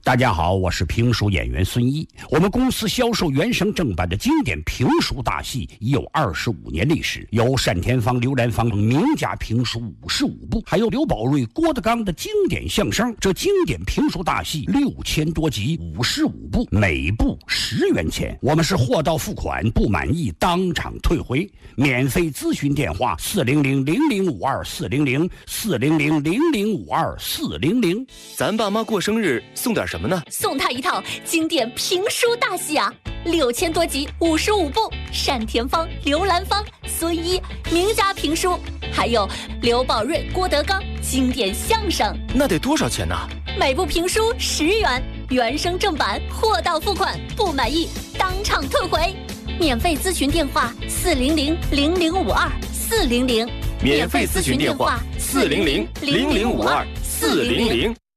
大家好，我是评书演员孙一。我们公司销售原声正版的经典评书大戏已有25年历史，有单田芳、刘兰芳名家评书55部，还有刘宝瑞、郭德纲的经典相声。这经典评书大戏6000多集，55部，每部10元钱。我们是货到付款，不满意当场退回。免费咨询电话400-0052-400，400-0052-400。 咱爸妈过生日送点什么呢？ 送他一套经典评书大戏啊，6000多集，55部，单田芳、刘兰芳、孙一名家评书，还有刘宝瑞、郭德纲经典相声。 那得多少钱呢？ 每部评书10元，原声正版，货到付款，不满意当场退回。免费咨询电话400-0052-400， 免费咨询电话400-0052-400。